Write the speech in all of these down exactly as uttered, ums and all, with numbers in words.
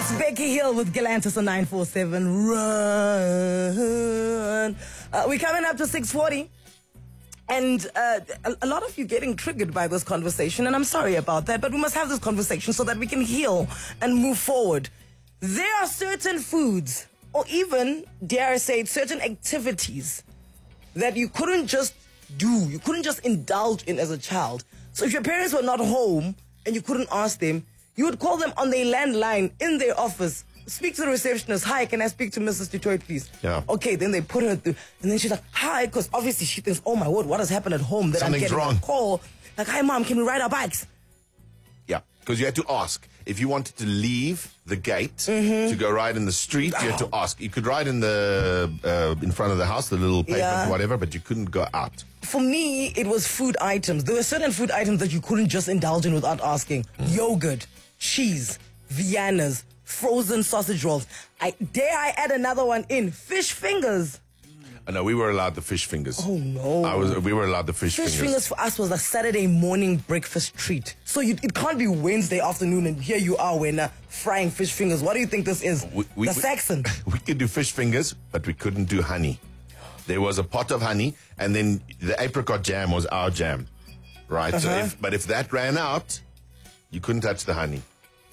That's Becky Hill with Galantis on nine four seven. Run. Uh, we're coming up to six forty. And uh, a, a lot of you getting triggered by this conversation, and I'm sorry about that, but we must have this conversation so that we can heal and move forward. There are certain foods, or even, dare I say it, certain activities that you couldn't just do, you couldn't just indulge in as a child. So if your parents were not home and you couldn't ask them, you would call them on their landline in their office. Speak to the receptionist. Hi, can I speak to Missus Detroit, please? Yeah. Okay, then they put her through. And then she's like, hi, because obviously she thinks, oh my word, what has happened at home? That Something's I'm getting wrong. a call. Like, hi, mom, can we ride our bikes? Yeah, because you had to ask. If you wanted to leave the gate mm-hmm. to go ride in the street, you had to ask. You could ride in the uh, in front of the house, the little pavement, Yeah. whatever, but you couldn't go out. For me, it was food items. There were certain food items that you couldn't just indulge in without asking. Mm. Yogurt, cheese, Viennas, frozen sausage rolls. I dare I add another one in? Fish fingers. Oh, no, we were allowed the fish fingers. Oh, no. I was. We were allowed the fish, Fish fingers. fingers for us was a Saturday morning breakfast treat. So you, it can't be Wednesday afternoon and here you are when uh, frying fish fingers. What do you think this is? We, we, the Saxon. We, we could do fish fingers, but we couldn't do honey. There was a pot of honey, and then the apricot jam was our jam, right? Uh-huh. So, if, but if that ran out, you couldn't touch the honey.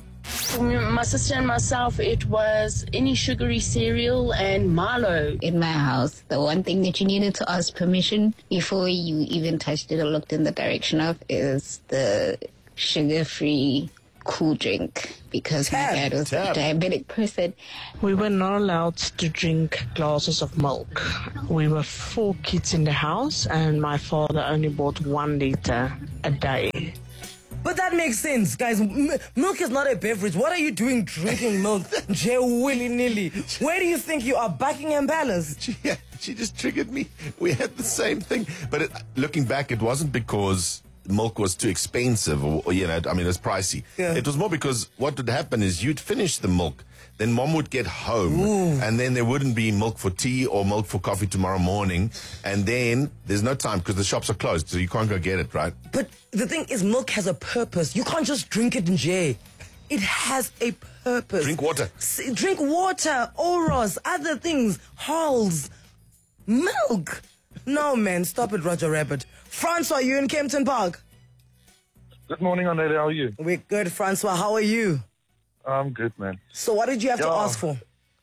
For me, my sister and myself, it was any sugary cereal and Milo. In my house, the one thing that you needed to ask permission before you even touched it or looked in the direction of is the sugar-free cool drink, because my Tab, dad was tab. a diabetic person. We were not allowed to drink glasses of milk. We were four kids in the house, and my father only bought one liter a day. But that makes sense, guys. M- milk is not a beverage. What are you doing drinking milk? Jay willy-nilly. Where do you think you are? Buckingham Palace? She, yeah, she just triggered me. We had the same thing. But it, looking back, it wasn't because milk was too expensive or, or, you know, I mean, it was pricey. Yeah. It was more because what would happen is you'd finish the milk, then mom would get home, Ooh. and then there wouldn't be milk for tea or milk for coffee tomorrow morning. And then there's no time because the shops are closed, so you can't go get it, right? But the thing is, milk has a purpose. You can't just drink it in Jay. It has a purpose. Drink water. S- drink water, Oros, other things, Halls, milk. No, man, stop it, Roger Rabbit. Francois, you in Kempton Park? Good morning, Anele. How are you? We're good, Francois. How are you? I'm good, man. So what did you have to Yeah. ask for?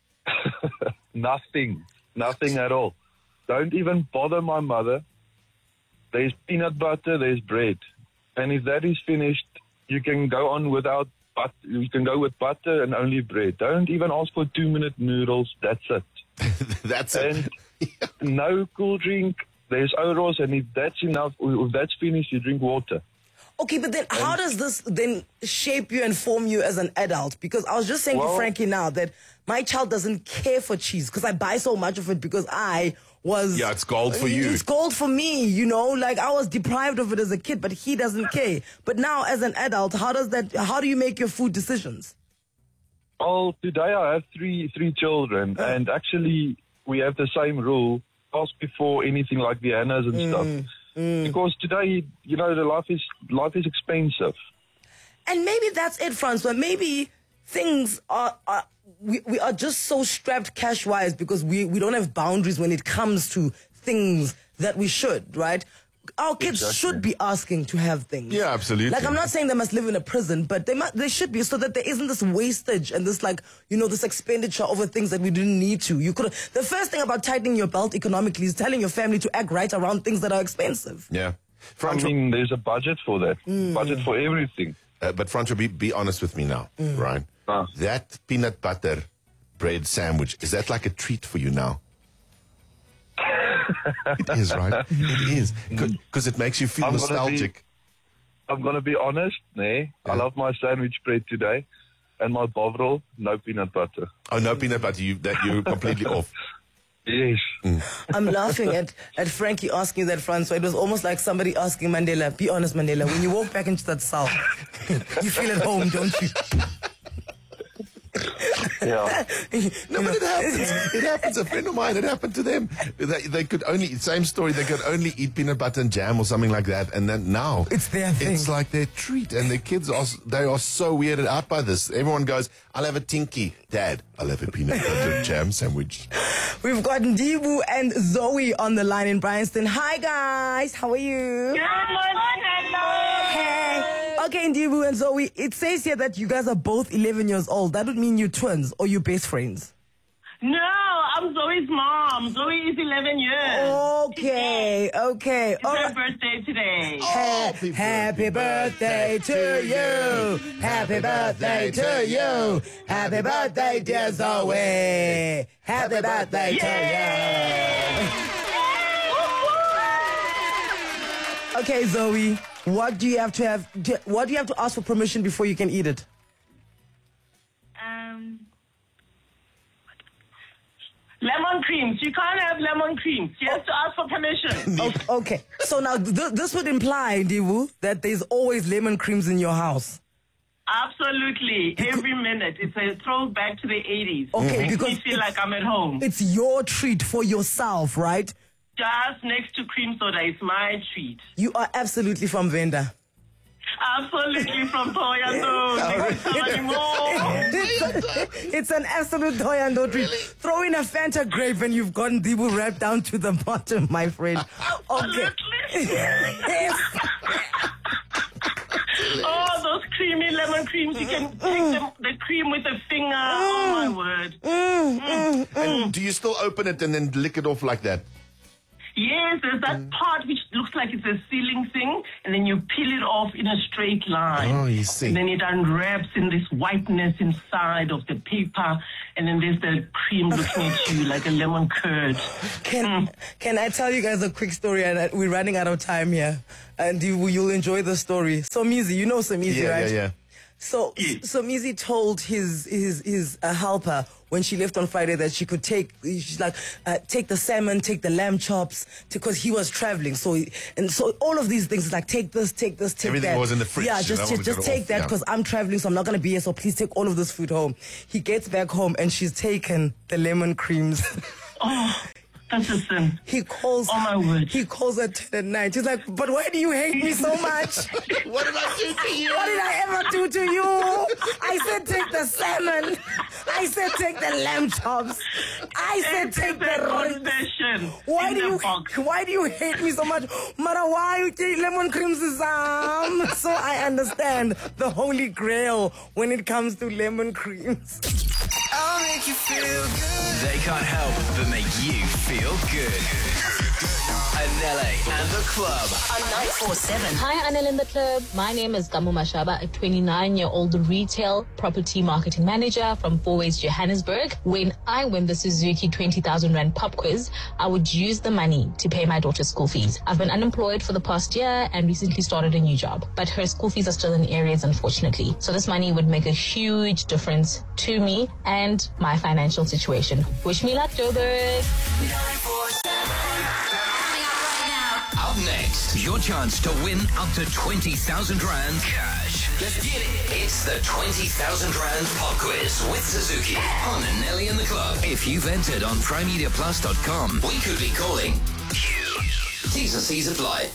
Nothing. Nothing at all. Don't even bother my mother. There's peanut butter, there's bread. And if that is finished, you can go on without but you can go with butter and only bread. Don't even ask for two-minute noodles. That's it. That's it. And no cool drink. There's Oros, and if that's enough, if that's finished, you drink water. Okay, but then how does this then shape you and form you as an adult? Because I was just saying to Well- Frankie now that my child doesn't care for cheese because I buy so much of it because I was... Yeah, it's gold for you. It's gold for me, you know? Like, I was deprived of it as a kid, but he doesn't care. But now, as an adult, how does that... How do you make your food decisions? Well, today I have three three children, and actually we have the same rule. Ask before anything like the Viennas and Mm, stuff. Because today, you know, the life is life is expensive. And maybe that's it, Francois. Maybe things are... are we, we are just so strapped cash-wise because we, we don't have boundaries when it comes to things that we should, right? Our kids Exactly. should be asking to have things. Yeah, absolutely. Like, I'm not saying they must live in a prison, but they must, they should be, so that there isn't this wastage and this, like, you know, this expenditure over things that we didn't need to. You could. The first thing about tightening your belt economically is telling your family to act right around things that are expensive. Yeah. I Francois, mean, there's a budget for that. Budget for everything. uh, but Francois, be, be honest with me now, right? Ah. That peanut butter bread sandwich, is that like a treat for you now? It is, right? It is. Because it makes you feel I'm gonna nostalgic. I'm going to be honest, nee. I love my sandwich bread today. And my bovril, no peanut butter. Oh, no peanut butter, you, that you're completely off. Yes. I'm laughing at, at Frankie asking that, Francois. It was almost like somebody asking Mandela, be honest, Mandela, when you walk back into that cell, you feel at home, don't you? Yeah. No, but it happens. It happens. A friend of mine, it happened to them. They, they could only, same story, they could only eat peanut butter and jam or something like that. And then now, It's their thing. It's like their treat. And the kids are, they are so weirded out by this. Everyone goes, I'll have a Tinky. Dad, I'll have a peanut butter jam sandwich. We've got Ndibu and Zoe on the line in Bryanston. Hi, guys. How are you? Hey. Okay, Ndibu and Zoe, it says here that you guys are both eleven years old. That would mean you're twins or you're best friends. No, I'm Zoe's mom. Zoe is eleven years. Okay, okay. It's All her right. birthday today. Happy, happy birthday to you. Happy birthday to you. Happy birthday, dear Zoe. Happy birthday to you. Okay, Zoe, what do you have to have? do- What do you have to ask for permission before you can eat it? Um, lemon cream. She can't have lemon cream. She has to ask for permission. O- Okay, so now th- this would imply, Ndibu, that there's always lemon creams in your house. Absolutely. Every minute. It's a throwback to the eighties. Okay, Makes because me feel like I'm at home. It's your treat for yourself, right? Just next to cream soda. It's my treat. You are absolutely from Venda. Absolutely from Toyando. it's, it's an absolute Toyando treat. Throw in a Fanta grape and you've gotten Ndibu wrapped down to the bottom, my friend. Okay. Yes. Oh, those creamy lemon creams. You can take them, the cream with a finger. Oh, my word. And do you still open it and then lick it off like that? Yes, there's that part which looks like it's a ceiling thing, and then you peel it off in a straight line. Oh, you see. And then it unwraps in this whiteness inside of the paper, and then there's the cream looking at you like a lemon curd. Can can I tell you guys a quick story? And uh, we're running out of time here, and you, you'll enjoy the story. So Mizi, you know Somizi, Yeah, right? yeah, yeah. So so Mizi told his his his uh, helper when she left on Friday that she could take she's like uh, take the salmon, take the lamb chops, because he was traveling. So he- and so all of these things like take this, take this, take Everything that. was in the fridge, Yeah, you just know, just, when we just got it take off, that yeah. because I'm traveling, so I'm not gonna be here. So please take all of this food home. He gets back home and she's taken the lemon creams. Oh, that's a sin. He calls. Oh, my word. He calls at ten at night. He's like, "But why do you hate me so much? What did I do to you? What did I ever do to you? I said take the salmon. I said take the lamb chops. I said It's take a the ribs. confession. Why in do the you box. why do you hate me so much? Mara, why you take lemon creams is um so I understand the holy grail when it comes to lemon creams. I'll make you feel good. They can't help but make you feel good. Anele and the club. On nine four seven. Hi, Anel in the club. My name is Gamu Mashaba, a twenty-nine-year-old retail property marketing manager from Fourways, Johannesburg. When I win the Suzuki twenty thousand Rand pop quiz, I would use the money to pay my daughter's school fees. I've been unemployed for the past year and recently started a new job, but her school fees are still in arrears, unfortunately. So this money would make a huge difference to me and my financial situation. Wish me luck, Joburg. Up next, your chance to win up to twenty thousand Rand cash. Let's get it. It's the twenty thousand Rand pop quiz with Suzuki on Nelly in the Club. If you've entered on prime media plus dot com, we could be calling you. T's and C's apply.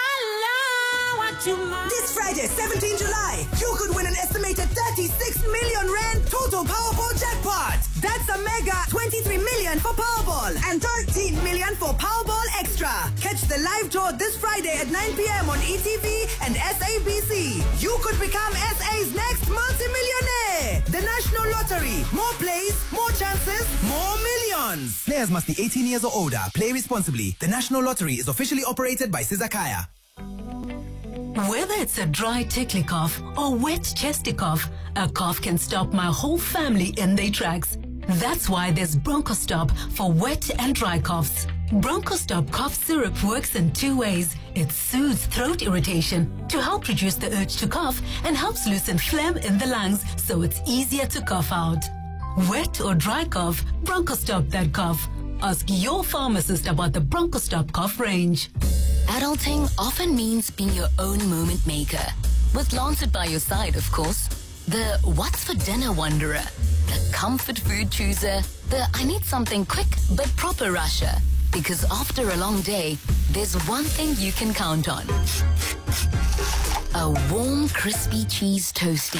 This Friday, seventeenth July, you could win an estimated thirty-six million Rand total Powerball jackpot. That's a mega twenty-three million for Powerball and thirteen million for Powerball Extra. Catch the live draw this Friday at nine p.m. on E T V and S A B C. You could become S A's next multi-millionaire. The National Lottery. More plays, more chances, more millions. Players must be eighteen years or older. Play responsibly. The National Lottery is officially operated by Sizakaya. Whether it's a dry tickly cough or wet chesty cough, a cough can stop my whole family in their tracks. That's why there's Bronchostop for wet and dry coughs. Bronchostop cough syrup works in two ways. It soothes throat irritation to help reduce the urge to cough and helps loosen phlegm in the lungs so it's easier to cough out. Wet or dry cough, Bronchostop that cough. Ask your pharmacist about the Bronchostop cough range. Adulting often means being your own moment maker. With Lancet by your side, of course. The what's for dinner wanderer. the comfort food chooser, the I need something quick but proper rusher. Because after a long day, there's one thing you can count on. A warm, crispy cheese toastie.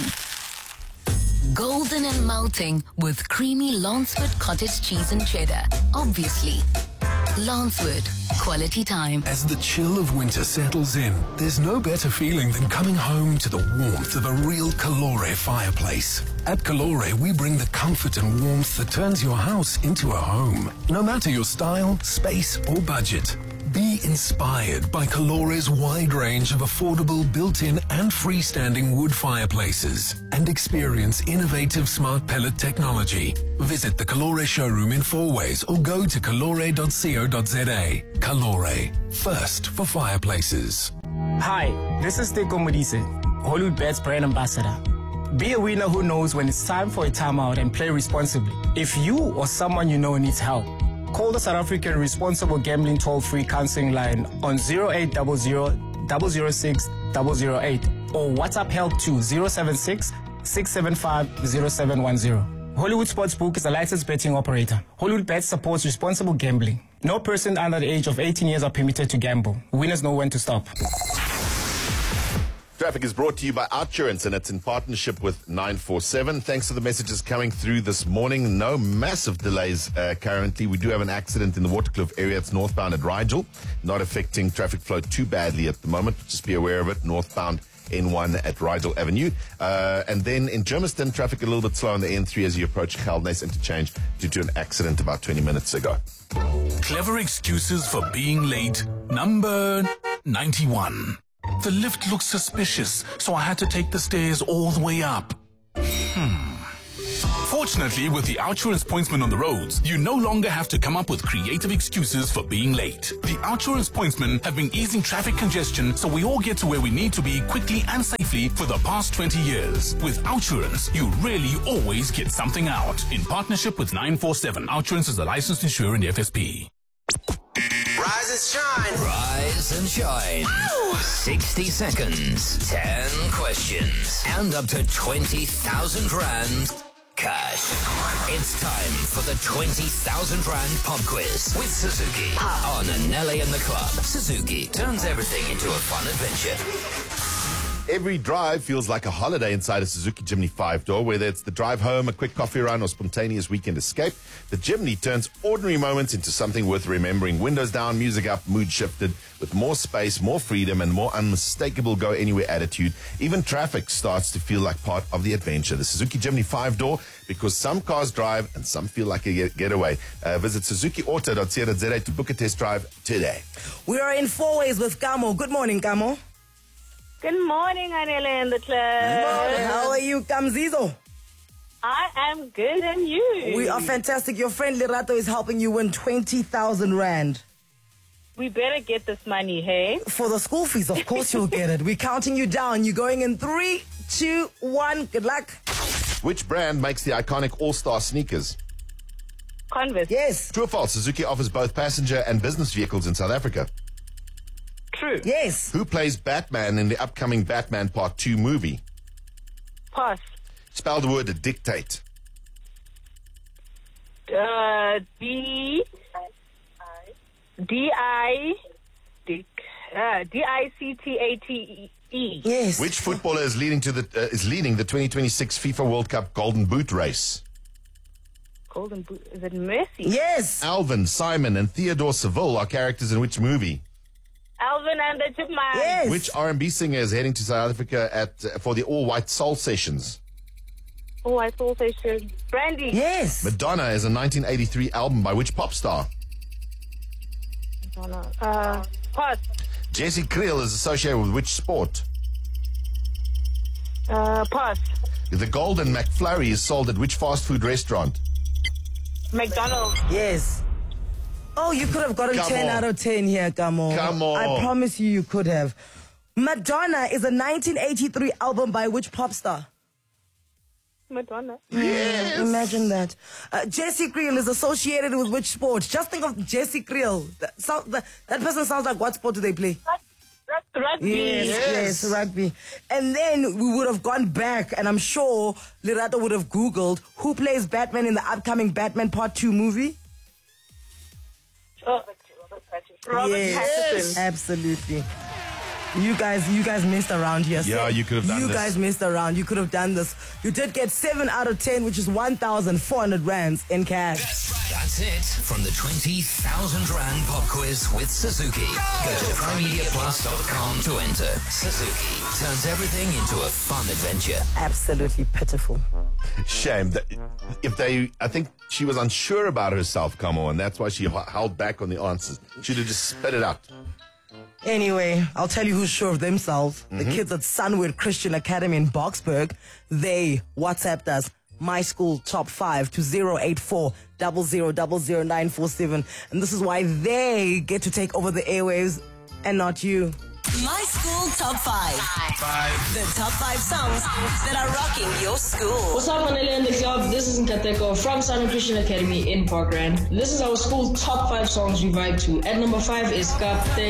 Golden and melting with creamy Lancewood cottage cheese and cheddar. Obviously, Lancewood, quality time. As the chill of winter settles in, there's no better feeling than coming home to the warmth of a real Calore fireplace. At Calore, we bring the comfort and warmth that turns your house into a home. No matter your style, space, or budget. Be inspired by Calore's wide range of affordable built-in and freestanding wood fireplaces and experience innovative smart pellet technology. Visit the Calore showroom in Fourways or go to calore dot co dot za. Calore, first for fireplaces. Hi, this is Teko Modise, Hollywood Bets brand ambassador. Be a winner who knows when it's time for a timeout and play responsibly. If you or someone you know needs help, call the South African Responsible Gambling Toll-Free Counseling Line on zero eight zero zero, zero zero six, zero zero eight or WhatsApp help to zero seven six, six seven five, zero seven one zero. Hollywood Sportsbook is a licensed betting operator. Hollywood Bets supports responsible gambling. No person under the age of eighteen years are permitted to gamble. Winners know when to stop. Traffic is brought to you by Outsurance, and it's in partnership with nine four seven. Thanks for the messages coming through this morning. No massive delays uh, currently. We do have an accident in the Waterkloof area. It's northbound at Rigel. Not affecting traffic flow too badly at the moment. Just be aware of it. Northbound N one at Rigel Avenue. Uh, and then in Germiston, traffic a little bit slow on the N three as you approach Kaldness Interchange due to an accident about twenty minutes ago. Clever excuses for being late. Number ninety-one. The lift looks suspicious, so I had to take the stairs all the way up. Hmm. Fortunately, with the Outsurance pointsman on the roads, you no longer have to come up with creative excuses for being late. The Outsurance pointsmen have been easing traffic congestion so we all get to where we need to be quickly and safely for the past twenty years. With Outsurance, you really always get something out. In partnership with nine four seven, Outsurance is a licensed insurer in the F S P. Rise and shine. Rise and shine. Ow! sixty seconds, ten questions, and up to twenty thousand rand cash. It's time for the twenty thousand rand pop quiz with Suzuki on Nelly and the Club. Suzuki turns everything into a fun adventure. Every drive feels like a holiday inside a Suzuki Jimny five-door, whether it's the drive home, a quick coffee run, or spontaneous weekend escape. The Jimny turns ordinary moments into something worth remembering. Windows down, music up, mood shifted, with more space, more freedom, and more unmistakable go-anywhere attitude. Even traffic starts to feel like part of the adventure. The Suzuki Jimny five-door, because some cars drive and some feel like a get- getaway. Uh, visit suzuki auto dot co dot za to book a test drive today. We are in Fourways with Kamo. Good morning, Kamo. Good morning, Anela and the club. How are you, Kamzizo? I am good, and you? We are fantastic. Your friend Lerato is helping you win twenty thousand rand. We better get this money, hey? For the school fees, of course you'll get it. We're counting you down. You're going in three, two, one. Good luck. Which brand makes the iconic All-Star sneakers? Converse. Yes. True or false? Suzuki offers both passenger and business vehicles in South Africa. True. Yes. Who plays Batman in the upcoming Batman Part two movie? Pass. Spell the word dictate. Uh, D... D I... Dick... Uh, D I C T A T E. Yes. Which footballer is leading to the uh, is leading the twenty twenty-six FIFA World Cup Golden Boot race? Golden Boot... Is it Messi? Yes. Alvin, Simon, and Theodore Seville are characters in which movie? Alvin and the Chipmunks. Yes. Which R and B singer is heading to South Africa at uh, for the all-white soul sessions? Oh, I thought they should. Brandy. Yes. Madonna is a nineteen eighty-three album by which pop star? Madonna. Uh, pass. Jesse Creel is associated with which sport? Uh, pass. The Golden McFlurry is sold at which fast food restaurant? McDonald's. Yes. Oh, you could have gotten Come ten on. out of ten here, Kamo. Come on. I promise you, you could have. Madonna is a nineteen eighty-three album by which pop star? Madonna. Yes. Imagine that. Uh, Jesse Creel is associated with which sport? Just think of Jesse Creel. That, sound, that, that person sounds like what sport do they play? Rugby. Yes, yes, rugby. And then we would have gone back, and I'm sure Lerato would have Googled who plays Batman in the upcoming Batman Part two movie. Oh, Robert Yes, Pattinson. absolutely. You guys, you guys messed around here. Yeah, you could have done You this. guys messed around. You could have done this. You did get seven out of ten, which is one thousand four hundred rands in cash. That's it from the twenty thousand Rand Pop Quiz with Suzuki. Go to prime media plus dot com to enter. Suzuki turns everything into a fun adventure. Absolutely pitiful. Shame that if they, I think she was unsure about herself, Kamo, and that's why she h- held back on the answers. She'd have just spit it out. Anyway, I'll tell you who's sure of themselves. The kids at Sunwood Christian Academy in Boxburg, they WhatsApped us, my school top five to zero eight four zero zero zero zero nine four seven. And this is why they get to take over the airwaves and not you. My School Top five. Five. The top five songs that are rocking your school. What's up, Manele and the club? This is Nkateko from Sunwood Christian Academy in Parkrand. This is our school top five songs we vibe to. At number five is Kapte.